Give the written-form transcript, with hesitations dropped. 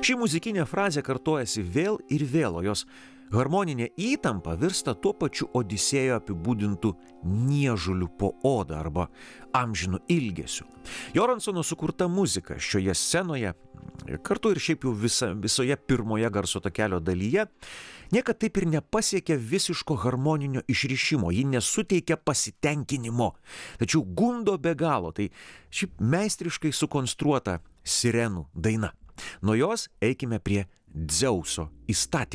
Ši muzikinė frazė kartojasi vėl ir vėl, o jos harmoninė įtampa virsta tuo pačiu Odisėjo apibūdintų niežuliu po oda arba amžinu ilgesiu. Joransono sukurta muzika šioje scenoje, kartu ir šiaip jau visoje pirmoje garso takelio dalyje, niekad taip ir nepasiekia visiško harmoninio išrišimo, ji nesuteikia pasitenkinimo, tačiau gundo be galo, tai šiaip meistriškai sukonstruota sirenų daina. Nuo jos eikime prie Dzeuso įstatymų.